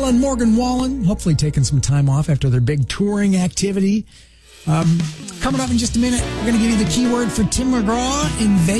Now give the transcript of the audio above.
Stella and Morgan Wallen, hopefully taking some time off after their big touring activity. Coming up in just a minute, we're going to give you the keyword for Tim McGraw in Vegas.